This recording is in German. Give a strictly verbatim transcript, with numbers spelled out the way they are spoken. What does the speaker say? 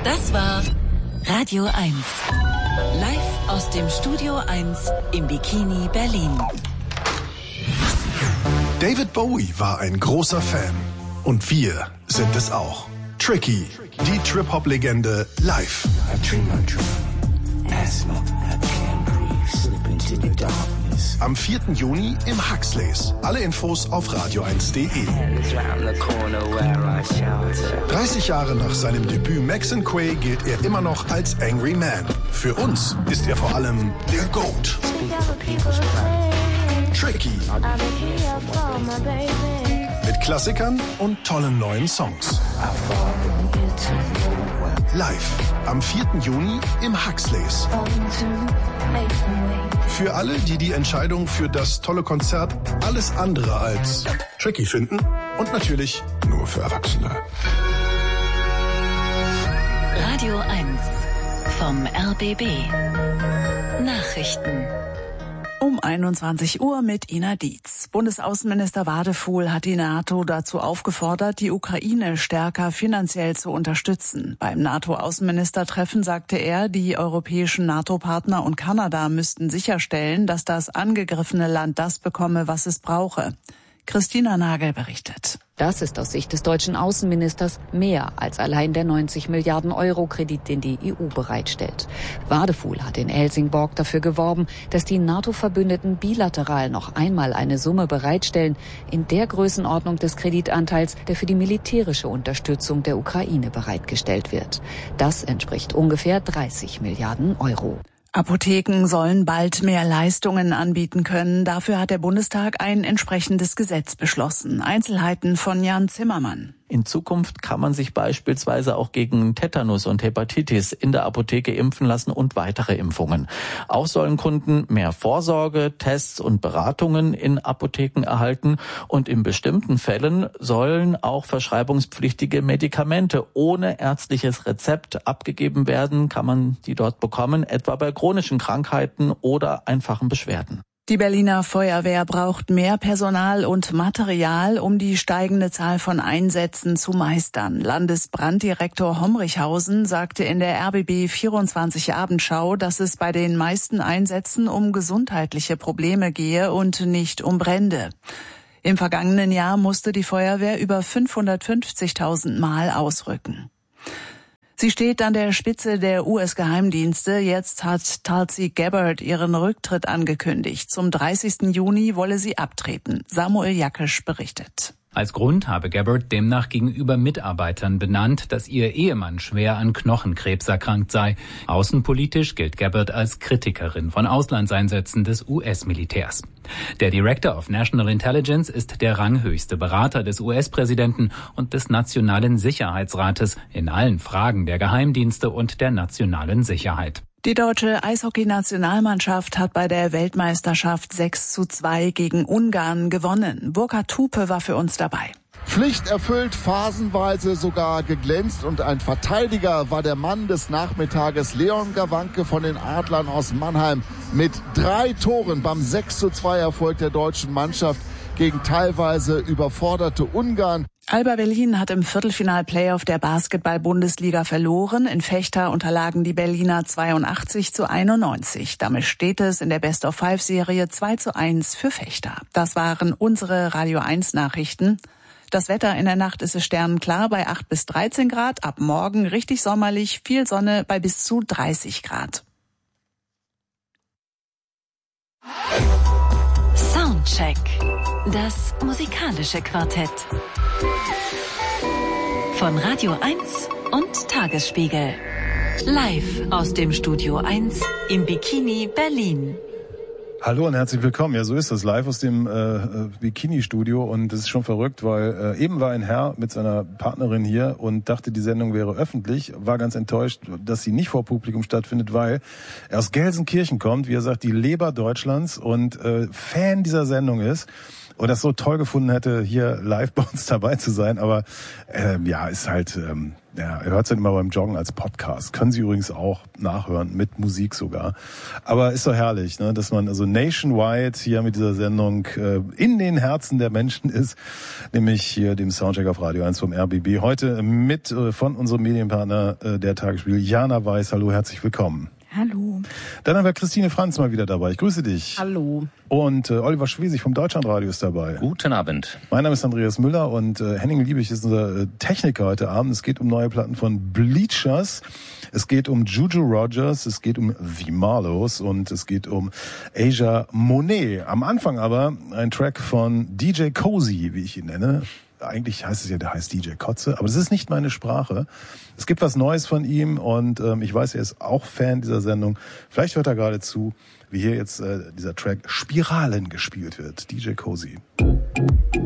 Das war Radio eins. Live aus dem Studio eins im Bikini Berlin. David Bowie war ein großer Fan. Und wir sind es auch. Tricky, die Trip-Hop-Legende live. Am vierten Juni im Huxleys. Alle Infos auf radio eins punkt de. dreißig Jahre nach seinem Debüt Max and Quay gilt er immer noch als Angry Man. Für uns ist er vor allem der GOAT. Tricky. Mit Klassikern und tollen neuen Songs. Live am vierten Juni im Huxleys. Für alle, die die Entscheidung für das tolle Konzert alles andere als tricky finden und natürlich nur für Erwachsene. Radio eins vom R B B. Nachrichten. Um einundzwanzig Uhr mit Ina Dietz. Bundesaußenminister Wadefuhl hat die NATO dazu aufgefordert, die Ukraine stärker finanziell zu unterstützen. Beim NATO-Außenministertreffen sagte er, die europäischen NATO-Partner und Kanada müssten sicherstellen, dass das angegriffene Land das bekomme, was es brauche. Christina Nagel berichtet. Das ist aus Sicht des deutschen Außenministers mehr als allein der neunzig Milliarden Euro Kredit, den die E U bereitstellt. Wadefuhl hat in Helsingborg dafür geworben, dass die NATO-Verbündeten bilateral noch einmal eine Summe bereitstellen, in der Größenordnung des Kreditanteils, der für die militärische Unterstützung der Ukraine bereitgestellt wird. Das entspricht ungefähr dreißig Milliarden Euro. Apotheken sollen bald mehr Leistungen anbieten können. Dafür hat der Bundestag ein entsprechendes Gesetz beschlossen. Einzelheiten von Jan Zimmermann. In Zukunft kann man sich beispielsweise auch gegen Tetanus und Hepatitis in der Apotheke impfen lassen und weitere Impfungen. Auch sollen Kunden mehr Vorsorge, Tests und Beratungen in Apotheken erhalten. Und in bestimmten Fällen sollen auch verschreibungspflichtige Medikamente ohne ärztliches Rezept abgegeben werden. Kann man die dort bekommen, etwa bei chronischen Krankheiten oder einfachen Beschwerden. Die Berliner Feuerwehr braucht mehr Personal und Material, um die steigende Zahl von Einsätzen zu meistern. Landesbranddirektor Homrichhausen sagte in der R B B vierundzwanzig Abendschau, dass es bei den meisten Einsätzen um gesundheitliche Probleme gehe und nicht um Brände. Im vergangenen Jahr musste die Feuerwehr über fünfhundertfünfzigtausend Mal ausrücken. Sie steht an der Spitze der U S-Geheimdienste. Jetzt hat Tulsi Gabbard ihren Rücktritt angekündigt. Zum dreißigsten Juni wolle sie abtreten. Samuel Jakesch berichtet. Als Grund habe Gabbard demnach gegenüber Mitarbeitern benannt, dass ihr Ehemann schwer an Knochenkrebs erkrankt sei. Außenpolitisch gilt Gabbard als Kritikerin von Auslandseinsätzen des U S-Militärs. Der Director of National Intelligence ist der ranghöchste Berater des U S-Präsidenten und des Nationalen Sicherheitsrates in allen Fragen der Geheimdienste und der nationalen Sicherheit. Die deutsche Eishockey-Nationalmannschaft hat bei der Weltmeisterschaft sechs zu zwei gegen Ungarn gewonnen. Burkhard Hupe war für uns dabei. Pflicht erfüllt, phasenweise sogar geglänzt und ein Verteidiger war der Mann des Nachmittages, Leon Gawanke von den Adlern aus Mannheim, mit drei Toren beim sechs zu zwei Erfolg der deutschen Mannschaft gegen teilweise überforderte Ungarn. Alba Berlin hat im Viertelfinal-Playoff der Basketball-Bundesliga verloren. In Fechter unterlagen die Berliner zweiundachtzig zu einundneunzig. Damit steht es in der Best-of-Five-Serie zwei zu eins für Fechter. Das waren unsere Radio eins Nachrichten. Das Wetter in der Nacht ist es sternenklar bei acht bis dreizehn Grad. Ab morgen richtig sommerlich, viel Sonne bei bis zu dreißig Grad. Soundcheck. Das musikalische Quartett. Von Radio eins und Tagesspiegel. Live aus dem Studio eins im Bikini Berlin. Hallo und herzlich willkommen. Ja, so ist es, live aus dem äh, Bikini-Studio und das ist schon verrückt, weil äh, eben war ein Herr mit seiner Partnerin hier und dachte, die Sendung wäre öffentlich, war ganz enttäuscht, dass sie nicht vor Publikum stattfindet, weil er aus Gelsenkirchen kommt, wie er sagt, die Leber Deutschlands und äh, Fan dieser Sendung ist. Und das so toll gefunden hätte, hier live bei uns dabei zu sein. Aber äh, ja, ist halt ähm, Ja, ihr hört es dann immer beim Joggen als Podcast. Können Sie übrigens auch nachhören, mit Musik sogar. Aber ist doch herrlich, ne, dass man also nationwide hier mit dieser Sendung äh, in den Herzen der Menschen ist, nämlich hier dem Soundcheck auf Radio eins vom R B B. Heute mit äh, von unserem Medienpartner äh, der Tagesspiegel, Jana Weiß. Hallo, herzlich willkommen. Hallo. Dann haben wir Christine Franz mal wieder dabei. Ich grüße dich. Hallo. Und äh, Oliver Schwesig vom Deutschlandradio ist dabei. Guten Abend. Mein Name ist Andreas Müller und äh, Henning Liebig ist unser äh, Techniker heute Abend. Es geht um neue Platten von Bleachers. Es geht um Juju Rogers. Es geht um The Marlows und es geht um Asia Monet. Am Anfang aber ein Track von D J Cozy, wie ich ihn nenne. Eigentlich heißt es ja, der heißt D J Kotze, aber das ist nicht meine Sprache. Es gibt was Neues von ihm und ähm, ich weiß, er ist auch Fan dieser Sendung. Vielleicht hört er gerade zu, wie hier jetzt äh, dieser Track Spiralen gespielt wird. D J Cozy.